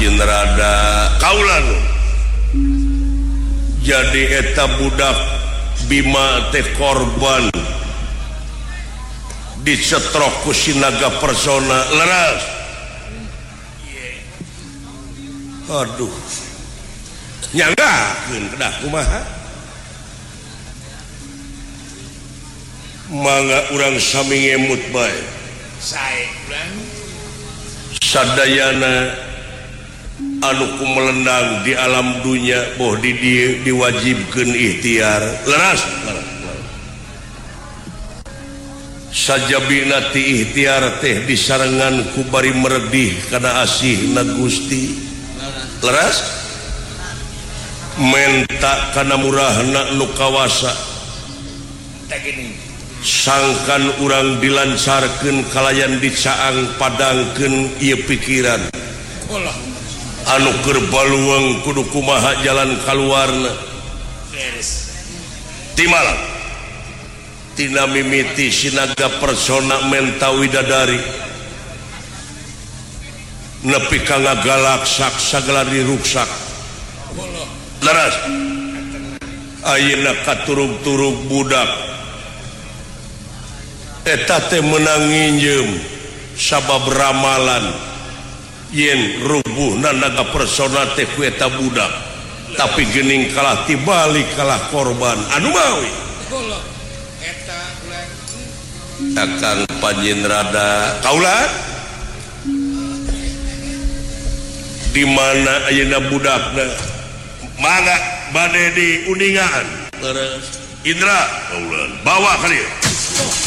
Panjenrada kaulan jadi eta budak Bima teh korban dicetrok ku Sinaga Persona leras. Aduh nyanggakeun kedah kumaha mangga urang sami ngemut bae sae urang sadayana anu kumelendang di alam dunia boh di diwajibkeun ikhtiar leras sajabina ti ikhtiar teh disarengan ku bari meredih kana asihna Gusti leras menta kana murahna nu kawasa sangkan urang dilancarkeun kalayan dicaang padangkeun ieu pikiran anu keur baluang kudu kumaha jalan kaluarna timalang tina mimiti Sinaga Persona menta widadari nepi ka ngagalaksak sagala diruksak leras ayeuna katurug-turug budak eta teh meunang nginjeum sabab ramalan yen rubuhna Naga Persona teh ku eta budak tapi geuning kalah tibalik kalah korban anu mawi eta Kakang Panjenrada kaulah di mana ayeuna budakna mangga bade di uningan Indra kaulah bawa ka dieu